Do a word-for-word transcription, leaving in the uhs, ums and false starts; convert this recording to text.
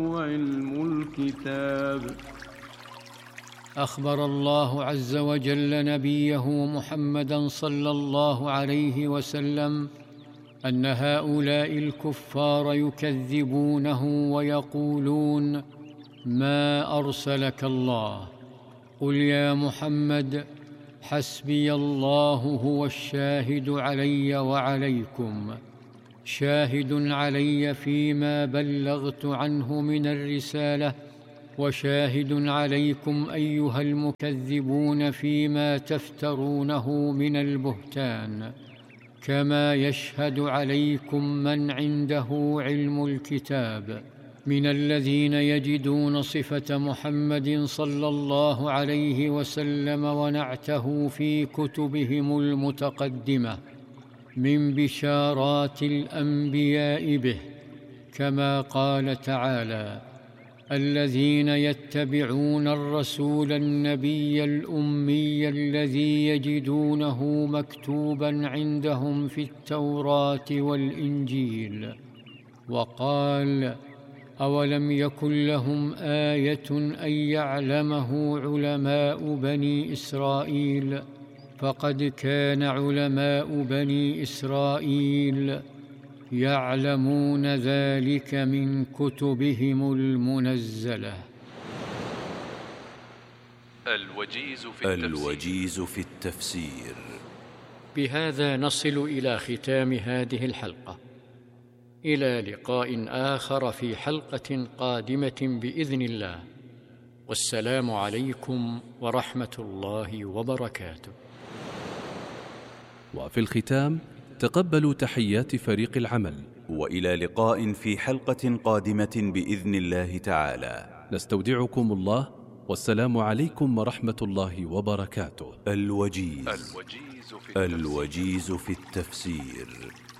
علم الكتاب. أخبر الله عز وجل نبيه محمدًا صلى الله عليه وسلم أن هؤلاء الكفار يكذبونه ويقولون: ما أرسلك الله. قل يا محمد: حسبي الله هو الشاهد علي وعليكم، شاهد علي فيما بلغت عنه من الرسالة، وشاهد عليكم أيها المكذبون فيما تفترونه من البهتان، كما يشهد عليكم من عنده علم الكتاب من الذين يجدون صفة محمد صلى الله عليه وسلم ونعته في كتبهم المتقدمة من بشارات الأنبياء به، كما قال تعالى: الذين يتبعون الرسول النبي الأمي الذي يجدونه مكتوبا عندهم في التوراة والإنجيل. وقال: أولم يكن لهم آية أن يعلمه علماء بني إسرائيل؟ فقد كان علماء بني إسرائيل يعلمون ذلك من كتبهم المنزلة. الوجيز في التفسير, الوجيز في التفسير. بهذا نصل إلى ختام هذه الحلقة، إلى لقاء آخر في حلقة قادمة بإذن الله، والسلام عليكم ورحمة الله وبركاته. وفي الختام تقبلوا تحيات فريق العمل، وإلى لقاء في حلقة قادمة بإذن الله تعالى. نستودعكم الله، والسلام عليكم ورحمة الله وبركاته. الوجيز, الوجيز في التفسير. الوجيز في التفسير.